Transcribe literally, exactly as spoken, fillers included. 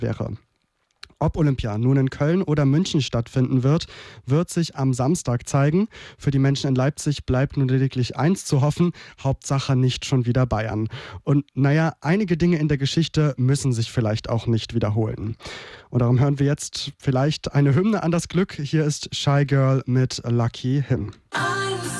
wäre. Ob Olympia nun in Köln oder München stattfinden wird, wird sich am Samstag zeigen. Für die Menschen in Leipzig bleibt nun lediglich eins zu hoffen: Hauptsache nicht schon wieder Bayern. Und naja, einige Dinge in der Geschichte müssen sich vielleicht auch nicht wiederholen. Und darum hören wir jetzt vielleicht eine Hymne an das Glück. Hier ist Shy Girl mit Lucky Him.